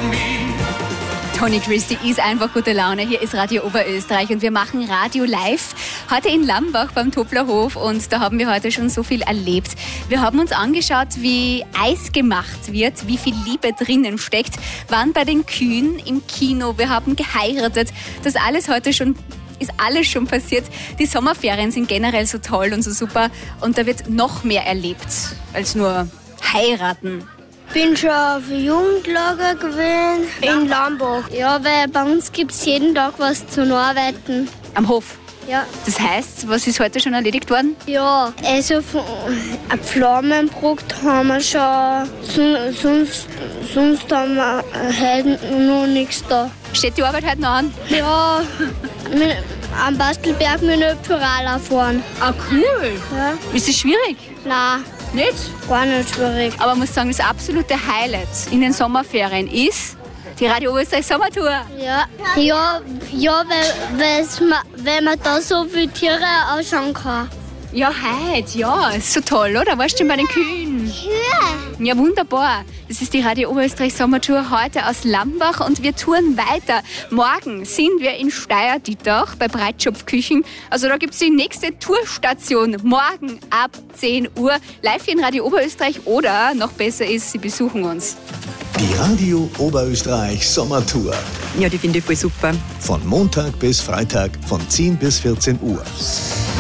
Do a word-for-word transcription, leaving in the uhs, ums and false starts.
Tony Christie ist einfach gute Laune. Hier ist Radio Oberösterreich und wir machen Radio live. Heute in Lambach beim Toblerhof und da haben wir heute schon so viel erlebt. Wir haben uns angeschaut, wie Eis gemacht wird, wie viel Liebe drinnen steckt, waren bei den Kühen im Kino, wir haben geheiratet. Das alles heute schon, ist alles schon passiert. Die Sommerferien sind generell so toll und so super und da wird noch mehr erlebt als nur heiraten. Ich bin schon auf Jugendlager gewesen in Lambach. Ja, weil bei uns gibt es jeden Tag was zu arbeiten. Am Hof? Ja. Das heißt, was ist heute schon erledigt worden? Ja, also ein Pflaumenbrot haben wir schon, sonst, sonst haben wir heute noch nichts da. Steht die Arbeit heute noch an? Ja, mit, am Bastelberg mit einem Pyrala fahren. Ah, cool. Ja. Ist es schwierig? Nein. Nicht? Gar nicht schwierig. Aber ich muss sagen, das absolute Highlight in den Sommerferien ist die Radio Oberösterreich Sommertour. Ja, ja, ja weil, weil man da so viele Tiere ausschauen kann. Ja, heute, ja, ist so toll, oder? Warst du schon bei den Kühen? Kühe? Ja, wunderbar. Das ist die Radio Oberösterreich Sommertour heute aus Lambach und wir touren weiter. Morgen sind wir in Steyr-Dittach bei Breitschopfküchen. Also da gibt es die nächste Tourstation. Morgen ab zehn Uhr live hier in Radio Oberösterreich oder noch besser ist, Sie besuchen uns. Die Radio Oberösterreich Sommertour. Ja, die finde ich voll super. Von Montag bis Freitag von zehn bis vierzehn Uhr.